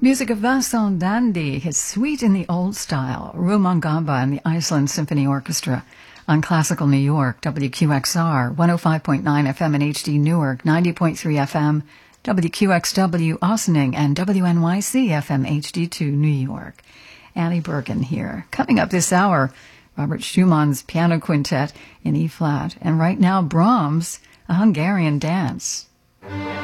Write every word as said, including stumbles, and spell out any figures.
Music of Vincent Dandy, his Suite in the Old Style, Rumangamba and the Iceland Symphony Orchestra on Classical New York, W Q X R, one oh five point nine F M in H D Newark, ninety point three F M, W Q X W Ossining, and W N Y C F M H D two New York. Annie Bergen here. Coming up this hour, Robert Schumann's Piano Quintet in E-flat, and right now Brahms, a Hungarian dance.